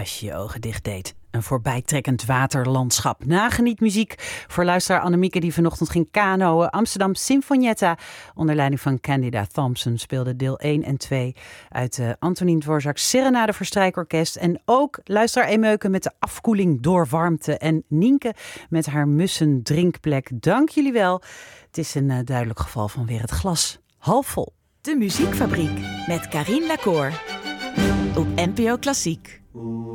als je je ogen dicht deed. Een voorbijtrekkend waterlandschap. Nagenietmuziek voor luisteraar Annemieke die vanochtend ging kanoën. Amsterdam Sinfonietta onder leiding van Candida Thompson speelde deel 1 en 2 uit Antonin Dvorak's Serenade voor strijkorkest. En ook luisteraar Emeuken met de afkoeling door warmte. En Nienke met haar mussen drinkplek. Dank jullie wel. Het is een duidelijk geval van weer het glas half vol. De Muziekfabriek met Carien Lacour op NPO Klassiek.